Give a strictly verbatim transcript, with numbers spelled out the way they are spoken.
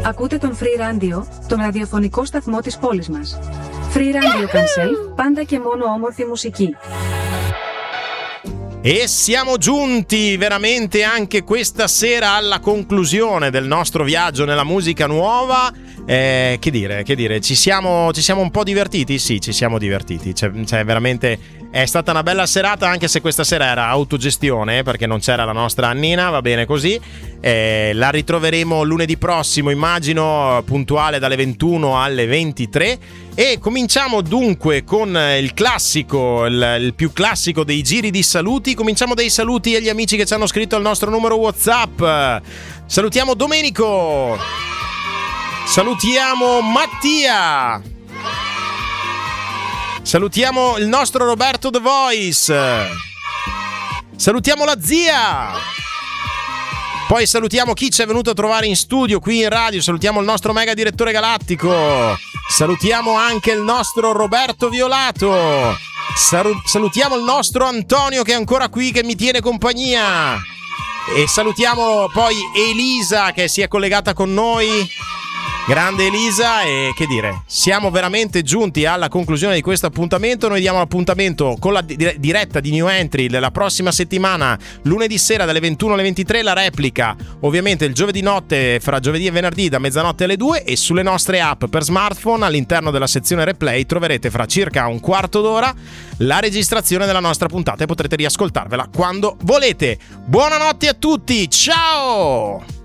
Ακούτε τον Free Radio, τον ραδιοφωνικό σταθμό της πόλης μας. Free Radio Cancel, πάντα και μόνο όμορφη μουσική. E siamo giunti veramente anche questa sera alla conclusione del nostro viaggio nella musica nuova. Eh, che dire, che dire, ci siamo, ci siamo un po' divertiti? Sì, ci siamo divertiti. Cioè, cioè, veramente è stata una bella serata, anche se questa sera era autogestione, perché non c'era la nostra Annina, va bene così. Eh, la ritroveremo lunedì prossimo, immagino, puntuale dalle ventuno alle ventitré. E cominciamo dunque con il classico, il, il più classico dei giri di saluti. Cominciamo dai saluti agli amici che ci hanno scritto al nostro numero WhatsApp. Salutiamo Domenico, salutiamo Mattia, salutiamo il nostro Roberto The Voice, salutiamo la zia. Poi salutiamo chi ci è venuto a trovare in studio qui in radio, salutiamo il nostro mega direttore galattico, salutiamo anche il nostro Roberto Violato, Sal- salutiamo il nostro Antonio che è ancora qui, che mi tiene compagnia, e salutiamo poi Elisa che si è collegata con noi. Grande Elisa, e che dire, siamo veramente giunti alla conclusione di questo appuntamento. Noi diamo l'appuntamento con la di- diretta di New Entry della prossima settimana, lunedì sera dalle ventuno alle ventitré, la replica ovviamente il giovedì notte, fra giovedì e venerdì da mezzanotte alle due, e sulle nostre app per smartphone all'interno della sezione replay troverete fra circa un quarto d'ora la registrazione della nostra puntata e potrete riascoltarvela quando volete. Buonanotte a tutti, ciao!